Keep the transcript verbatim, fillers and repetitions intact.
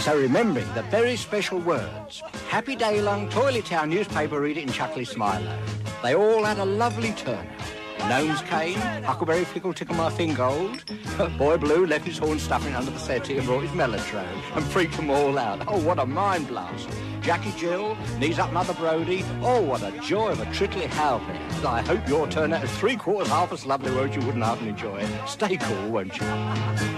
So remembering the very special words, Happy Day Long, Toilet Town newspaper reader in Chuckley Smilo. They all had a lovely turnout. Gnomes came, Huckleberry Fickle tickled my fingold, Boy Blue left his horn stuffing under the settee and brought his mellotrone and freaked them all out. Oh, what a mind blast. Jackie Jill, knees up Mother Brodie. Oh, what a joy of a trickly howling. I hope your turnout is three quarters half as lovely, won't you? Wouldn't half enjoy it. Stay cool, won't you?